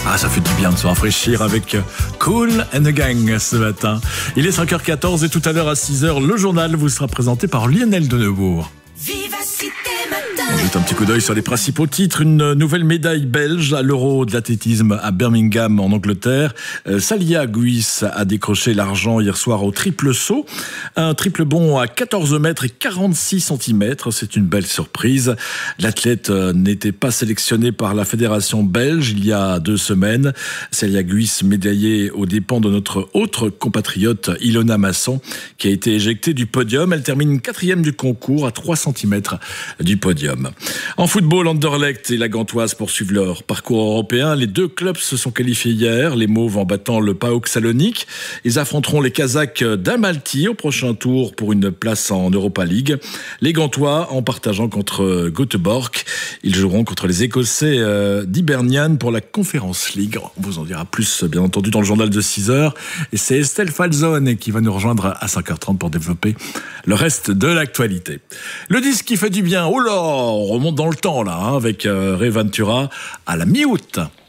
Ah, ça fait du bien de se rafraîchir avec Kool and the Gang ce matin. Il est 5h14 et tout à l'heure à 6h, le journal vous sera présenté par Lionel Denebourg. Vivacité Matin. On jette un petit coup d'œil sur les principaux titres. Une nouvelle médaille belge à l'Euro de l'athlétisme à Birmingham en Angleterre. Salia Guis a décroché l'argent hier soir au triple saut. Un triple bond à 14 mètres et 46 cm. C'est une belle surprise. L'athlète n'était pas sélectionné par la fédération belge il y a 2 semaines. Salia Guis médaillée aux dépens de notre autre compatriote Ilona Masson qui a été éjectée du podium. Elle termine 4e du concours à 3 cm du podium. En football, Anderlecht et la Gantoise poursuivent leur parcours européen. Les 2 clubs se sont qualifiés hier, les Mauves en battant le PAOK Salonique. Ils affronteront les Kazakhs d'Amalti au prochain tour pour une place en Europa League. Les Gantois en partageant contre Göteborg. Ils joueront contre les Écossais d'Hibernian pour la Conference League. On vous en dira plus, bien entendu, dans le journal de 6h. Et c'est Estelle Falzone qui va nous rejoindre à 5h30 pour développer le reste de l'actualité. Le disque qui fait du bien, oh là, on remonte dans le temps là, avec Ray Ventura à la mi-août.